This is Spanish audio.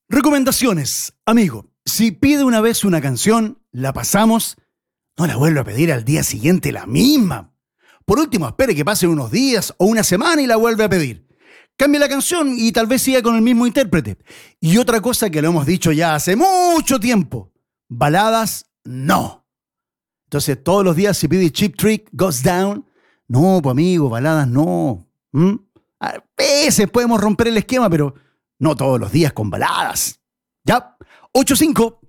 Recomendaciones, amigo. Si pide una vez una canción, la pasamos, no la vuelve a pedir al día siguiente la misma. Por último, espere que pasen unos días o una semana y la vuelve a pedir. Cambie la canción y tal vez siga con el mismo intérprete. Y otra cosa que lo hemos dicho ya hace mucho tiempo. Baladas, no. Entonces, todos los días si pide Cheap Trick, Goes Down. No, pues amigo, baladas no. A veces podemos romper el esquema, pero no todos los días con baladas. ¿Ya? 8-5.